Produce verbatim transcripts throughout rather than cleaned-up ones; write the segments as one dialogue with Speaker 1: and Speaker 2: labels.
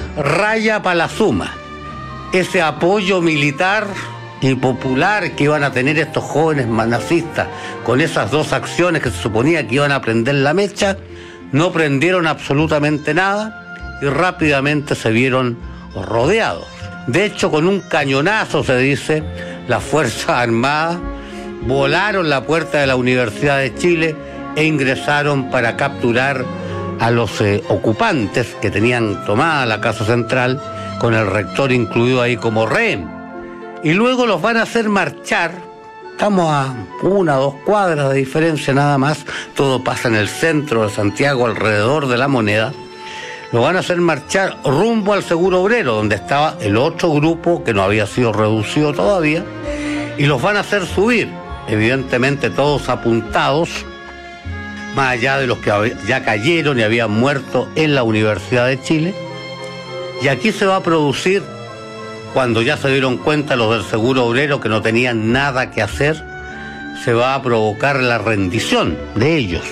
Speaker 1: raya para la suma. Ese apoyo militar y popular que iban a tener estos jóvenes nazistas con esas dos acciones que se suponía que iban a prender la mecha, no prendieron absolutamente nada y rápidamente se vieron rodeados. De hecho, con un cañonazo, se dice, las Fuerzas Armadas volaron la puerta de la Universidad de Chile e ingresaron para capturar a los eh, ocupantes que tenían tomada la Casa Central, con el rector incluido ahí como rehén. Y luego los van a hacer marchar, estamos a una o dos cuadras de diferencia nada más, todo pasa en el centro de Santiago, alrededor de la Moneda. Lo van a hacer marchar rumbo al Seguro Obrero, donde estaba el otro grupo que no había sido reducido todavía, y los van a hacer subir, evidentemente todos apuntados, más allá de los que ya cayeron y habían muerto en la Universidad de Chile. Y aquí se va a producir, cuando ya se dieron cuenta los del Seguro Obrero que no tenían nada que hacer, se va a provocar la rendición de ellos.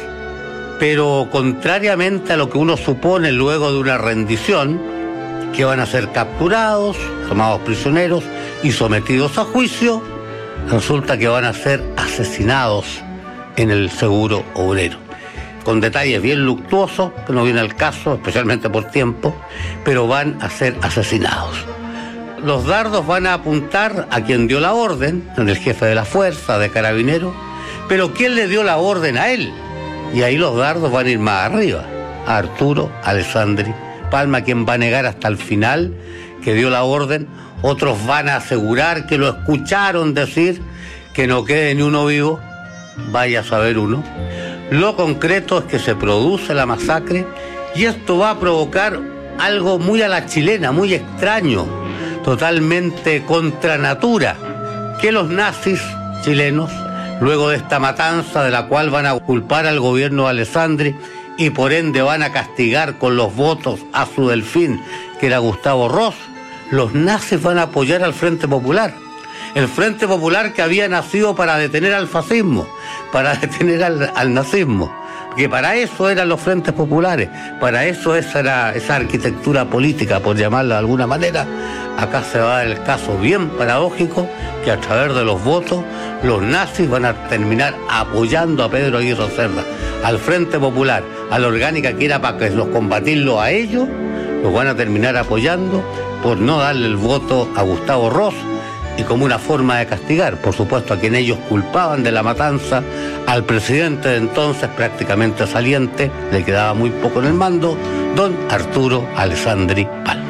Speaker 1: Pero contrariamente a lo que uno supone luego de una rendición, que van a ser capturados, tomados prisioneros y sometidos a juicio, resulta que van a ser asesinados en el Seguro Obrero. Con detalles bien luctuosos, que no viene al caso, especialmente por tiempo, pero van a ser asesinados. Los dardos van a apuntar a quien dio la orden, el jefe de la fuerza, de Carabineros, pero ¿quién le dio la orden a él? Y ahí los dardos van a ir más arriba, a Arturo Alessandri Palma, quien va a negar hasta el final que dio la orden. Otros van a asegurar que lo escucharon decir, que no quede ni uno vivo, vaya a saber uno. Lo concreto es que se produce la masacre y esto va a provocar algo muy a la chilena, muy extraño, totalmente contra natura, que los nazis chilenos, luego de esta matanza de la cual van a culpar al gobierno de Alessandri y por ende van a castigar con los votos a su delfín, que era Gustavo Ross, los nazis van a apoyar al Frente Popular. El Frente Popular que había nacido para detener al fascismo, para detener al, al nazismo, que para eso eran los frentes populares, para eso esa era esa arquitectura política, por llamarla de alguna manera. Acá se va el caso bien paradójico, que a través de los votos, los nazis van a terminar apoyando a Pedro Aguirre Cerda, al Frente Popular, a la orgánica que era para que los combatirlo a ellos, los van a terminar apoyando por no darle el voto a Gustavo Ross, y como una forma de castigar, por supuesto, a quien ellos culpaban de la matanza, al presidente de entonces, prácticamente saliente, le quedaba muy poco en el mando, don Arturo Alessandri Palma.